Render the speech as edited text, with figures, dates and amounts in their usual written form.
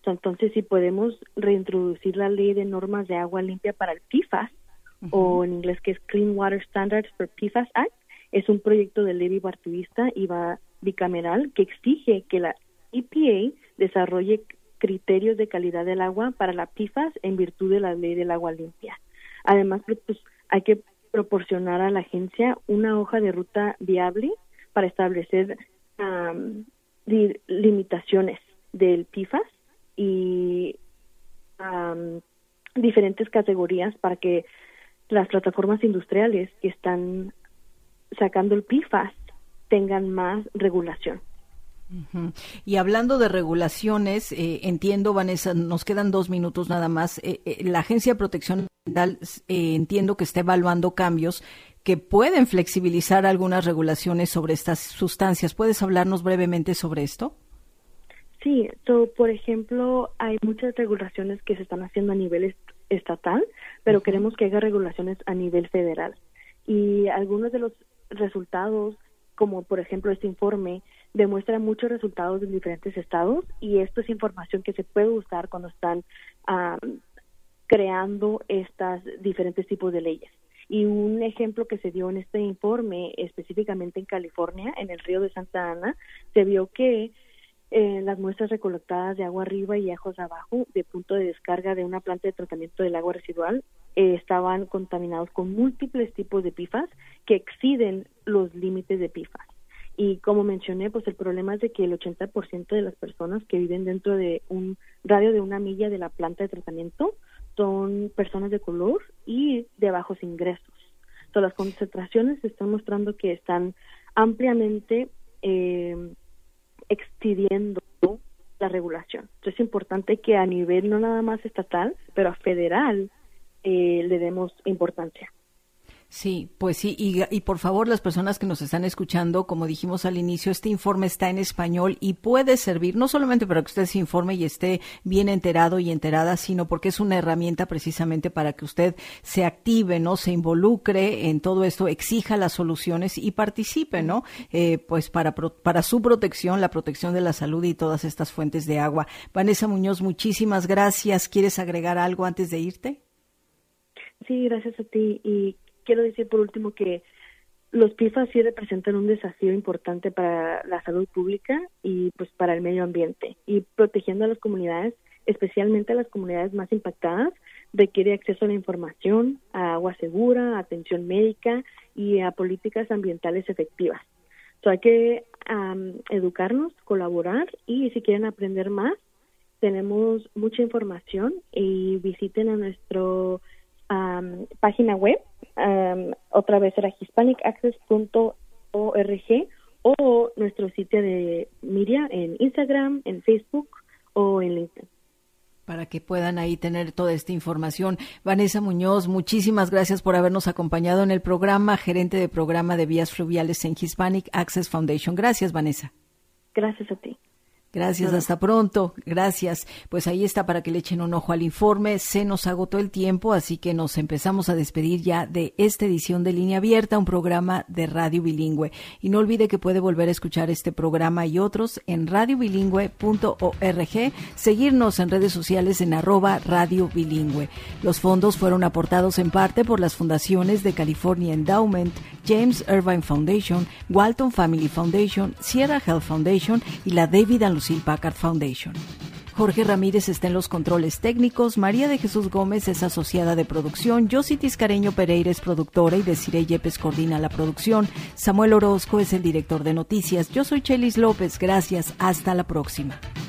Entonces, si podemos reintroducir la ley de normas de agua limpia para el PFAS, o en inglés que es Clean Water Standards for PFAS Act, es un proyecto de ley bipartidista y bicameral que exige que la EPA desarrolle criterios de calidad del agua para la PFAS en virtud de la ley del agua limpia. Además, pues, hay que proporcionar a la agencia una hoja de ruta viable para establecer limitaciones del PFAS y diferentes categorías para que las plataformas industriales que están sacando el PFAS tengan más regulación. Uh-huh. Y hablando de regulaciones, entiendo, Vanessa, nos quedan 2 minutos nada más. La Agencia de Protección Ambiental entiendo que está evaluando cambios que pueden flexibilizar algunas regulaciones sobre estas sustancias. ¿Puedes hablarnos brevemente sobre esto? Sí, por ejemplo, hay muchas regulaciones que se están haciendo a nivel estatal, pero queremos que haya regulaciones a nivel federal. Y algunos de los resultados, como por ejemplo este informe, demuestra muchos resultados en diferentes estados, y esto es información que se puede usar cuando están creando estas diferentes tipos de leyes. Y un ejemplo que se dio en este informe, específicamente en California, en el río de Santa Ana, se vio que las muestras recolectadas de agua arriba y aguas abajo de punto de descarga de una planta de tratamiento del agua residual estaban contaminados con múltiples tipos de PFAS que exceden los límites de PFAS. Y como mencioné, pues el problema es de que el 80% de las personas que viven dentro de un radio de 1 milla de la planta de tratamiento son personas de color y de bajos ingresos. Entonces, las concentraciones están mostrando que están ampliamente expidiendo la regulación. Entonces, es importante que a nivel no nada más estatal, pero a federal le demos importancia. Sí, pues sí, y por favor, las personas que nos están escuchando, como dijimos al inicio, este informe está en español y puede servir no solamente para que usted se informe y esté bien enterado y enterada, sino porque es una herramienta precisamente para que usted se active, ¿no? Se involucre en todo esto, exija las soluciones y participe, ¿no? Pues para su protección, la protección de la salud y todas estas fuentes de agua. Vanessa Muñoz, muchísimas gracias. ¿Quieres agregar algo antes de irte? Sí, gracias a ti. Y quiero decir por último que los PFAS sí representan un desafío importante para la salud pública y pues para el medio ambiente. Y protegiendo a las comunidades, especialmente a las comunidades más impactadas, requiere acceso a la información, a agua segura, a atención médica y a políticas ambientales efectivas. Hay que educarnos, colaborar, y si quieren aprender más, tenemos mucha información y visiten a nuestro página web, otra vez era hispanicaccess.org, o nuestro sitio de media en Instagram, en Facebook o en LinkedIn. Para que puedan ahí tener toda esta información. Vanessa Muñoz, muchísimas gracias por habernos acompañado en el programa, gerente de programa de vías fluviales en Hispanic Access Foundation. Gracias, Vanessa. Gracias a ti. Gracias, hasta pronto. Gracias. Pues ahí está para que le echen un ojo al informe. Se nos agotó el tiempo, así que nos empezamos a despedir ya de esta edición de Línea Abierta, un programa de Radio Bilingüe. Y no olvide que puede volver a escuchar este programa y otros en radiobilingüe.org, seguirnos en redes sociales en @Radio Bilingüe. Los fondos fueron aportados en parte por las fundaciones de California Endowment, James Irvine Foundation, Walton Family Foundation, Sierra Health Foundation y la David and Lucille Packard Foundation. Jorge Ramírez está en los controles técnicos, María de Jesús Gómez es asociada de producción, Yossi Tiscareño Pereira es productora y Desiree Yepes coordina la producción, Samuel Orozco es el director de noticias, yo soy Chelis López, gracias, hasta la próxima.